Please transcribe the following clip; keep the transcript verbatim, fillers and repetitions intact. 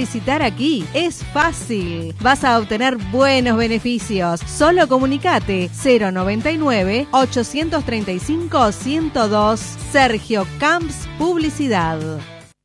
publicitar aquí es fácil. Vas a obtener buenos beneficios. Solo comunicate cero noventa y nueve, ochocientos treinta y cinco, ciento dos. Sergio Camps Publicidad.